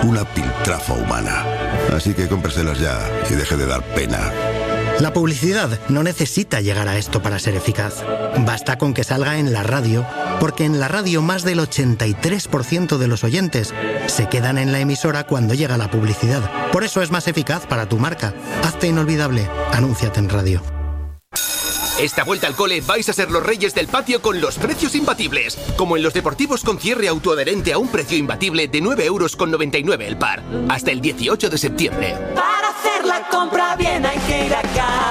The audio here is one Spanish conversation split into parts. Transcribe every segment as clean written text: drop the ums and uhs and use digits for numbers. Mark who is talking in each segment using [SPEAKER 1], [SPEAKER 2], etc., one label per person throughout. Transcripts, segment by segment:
[SPEAKER 1] una piltrafa humana. Así que cómpreselas ya y deje de dar pena.
[SPEAKER 2] La publicidad no necesita llegar a esto para ser eficaz. Basta con que salga en la radio, porque en la radio más del 83% de los oyentes se quedan en la emisora cuando llega la publicidad. Por eso es más eficaz para tu marca. Hazte inolvidable. Anúnciate en radio.
[SPEAKER 3] Esta vuelta al cole vais a ser los reyes del patio con los precios imbatibles. Como en los deportivos con cierre autoadherente a un precio imbatible de 9,99 € el par. Hasta el 18 de septiembre.
[SPEAKER 4] Para hacer la compra bien hay que ir a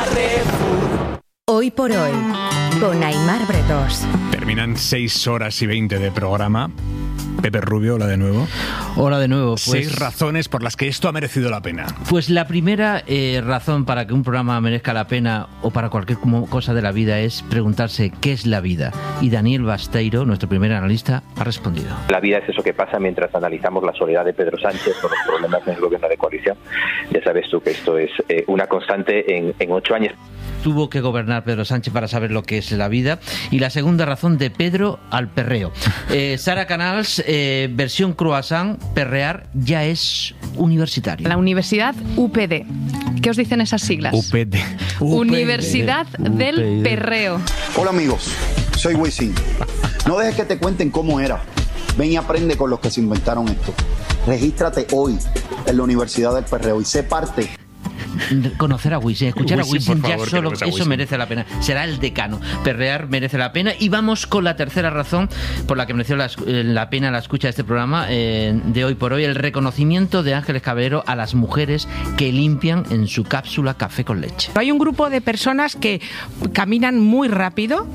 [SPEAKER 4] Carrefour.
[SPEAKER 5] Hoy por hoy, con Aimar Bretós.
[SPEAKER 6] Terminan 6 horas y 20 de programa. Pepe Rubio, hola de nuevo.
[SPEAKER 7] Hola de nuevo. Pues,
[SPEAKER 6] 6 razones por las que esto ha merecido la pena.
[SPEAKER 7] Pues la primera razón para que un programa merezca la pena o para cualquier cosa de la vida es preguntarse qué es la vida. Y Daniel Basteiro, nuestro primer analista, ha respondido.
[SPEAKER 8] La vida es eso que pasa mientras analizamos la soledad de Pedro Sánchez o los problemas en el gobierno de coalición. Ya sabes tú que esto es una constante en 8 años.
[SPEAKER 7] Tuvo que gobernar Pedro Sánchez para saber lo que es la vida. Y la segunda razón, de Pedro al perreo. Sara Canals, versión croissant, perrear ya es universitario.
[SPEAKER 9] La Universidad UPD. ¿Qué os dicen esas siglas?
[SPEAKER 6] UPD.
[SPEAKER 9] Universidad del Perreo.
[SPEAKER 10] Hola amigos, soy Wisin. No dejes que te cuenten cómo era. Ven y aprende con los que se inventaron esto. Regístrate hoy en la Universidad del Perreo y sé parte.
[SPEAKER 7] Conocer a Wisin, escuchar a Wisin,
[SPEAKER 6] por favor,
[SPEAKER 7] ya solo
[SPEAKER 6] eso
[SPEAKER 7] Wisin merece la pena. Será el decano. Perrear merece la pena. Y vamos con la tercera razón por la que mereció la pena la escucha de este programa de Hoy por Hoy: el reconocimiento de Ángeles Caballero a las mujeres que limpian en su cápsula café con leche.
[SPEAKER 11] Hay un grupo de personas que caminan muy rápido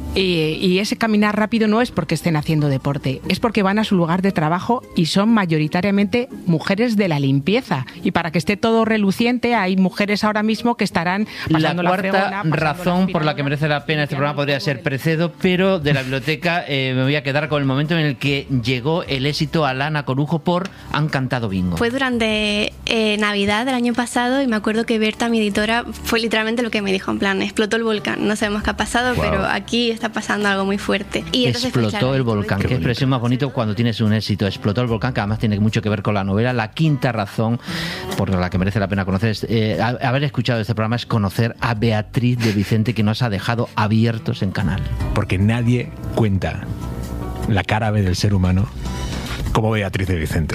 [SPEAKER 11] y ese caminar rápido no es porque estén haciendo deporte, es porque van a su lugar de trabajo y son mayoritariamente mujeres de la limpieza. Y para que esté todo reluciente, hay mujeres ahora mismo que estarán pasando
[SPEAKER 7] la
[SPEAKER 11] fregona,
[SPEAKER 7] cuarta razón por la que merece la pena este programa podría ser Precedo, pero de la biblioteca me voy a quedar con el momento en el que llegó el éxito a Lana Corujo por Han cantado bingo.
[SPEAKER 12] Fue durante Navidad del año pasado y me acuerdo que Berta, mi editora, fue literalmente lo que me dijo, en plan, explotó el volcán. No sabemos qué ha pasado, pero aquí está pasando algo muy fuerte. Y
[SPEAKER 7] explotó el volcán. Qué expresión más bonito cuando tienes un éxito. Explotó el volcán, que además tiene mucho que ver con la novela. La quinta razón por la que merece la pena conocer haber escuchado este programa es conocer a Beatriz de Vicente, que nos ha dejado abiertos en canal.
[SPEAKER 6] Porque nadie cuenta la cara B del ser humano como Beatriz de Vicente.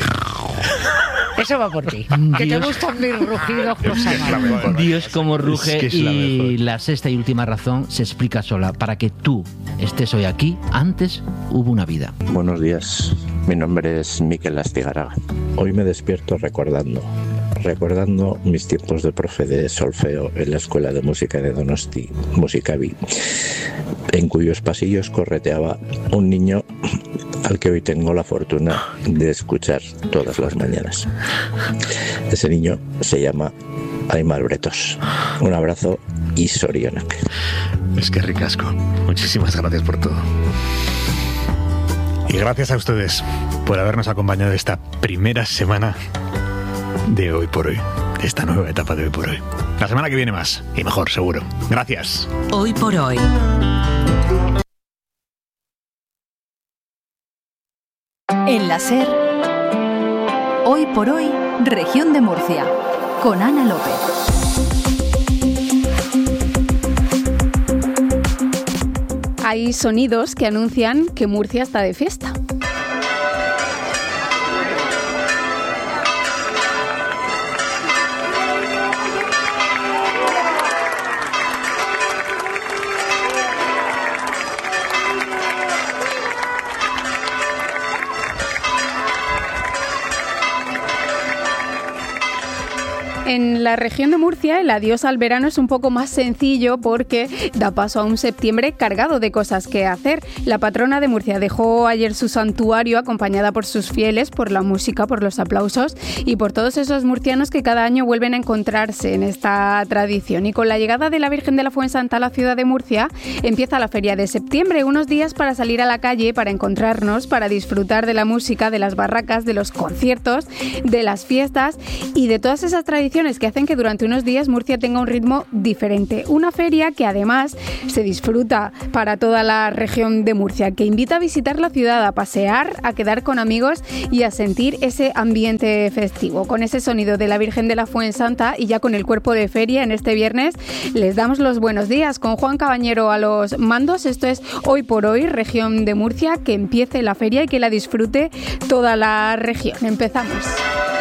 [SPEAKER 11] Eso va por ti. Que te gustan mis rugidos,
[SPEAKER 7] Dios como ruge. Y la sexta y última razón se explica sola. Para que tú estés hoy aquí, antes hubo una vida.
[SPEAKER 13] Buenos días, mi nombre es Miquel Astigarraga. Hoy me despierto recordando mis tiempos de profe de solfeo en la Escuela de Música de Donosti, Musicavi, en cuyos pasillos correteaba un niño al que hoy tengo la fortuna de escuchar todas las mañanas. Ese niño se llama Aimar Bretós. Un abrazo y sorionak.
[SPEAKER 6] Es que ricasco. Muchísimas gracias por todo. Y gracias a ustedes por habernos acompañado esta primera semana de Hoy por Hoy, esta nueva etapa de Hoy por Hoy. La semana que viene más y mejor, seguro. Gracias.
[SPEAKER 5] Hoy por Hoy. En la SER, Hoy por Hoy, Región de Murcia, con Ana López.
[SPEAKER 14] Hay sonidos que anuncian que Murcia está de fiesta. En la región de Murcia, el adiós al verano es un poco más sencillo porque da paso a un septiembre cargado de cosas que hacer. La patrona de Murcia dejó ayer su santuario acompañada por sus fieles, por la música, por los aplausos y por todos esos murcianos que cada año vuelven a encontrarse en esta tradición. Y con la llegada de la Virgen de la Fuensanta a la ciudad de Murcia, empieza la feria de septiembre, unos días para salir a la calle, para encontrarnos, para disfrutar de la música, de las barracas, de los conciertos, de las fiestas y de todas esas tradiciones que hacen que durante unos días Murcia tenga un ritmo diferente. Una feria que además se disfruta para toda la región de Murcia, que invita a visitar la ciudad, a pasear, a quedar con amigos y a sentir ese ambiente festivo. Con ese sonido de la Virgen de la Fuensanta y ya con el cuerpo de feria en este viernes, les damos los buenos días con Juan Cabañero a los mandos. Esto es Hoy por Hoy, región de Murcia, que empiece la feria y que la disfrute toda la región. Empezamos.